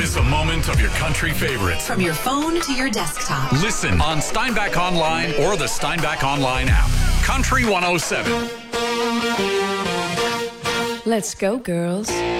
miss a moment of your country favorites. From your phone to your desktop. Listen on Steinbach Online or the Steinbach Online app. Country 107. Let's go, girls.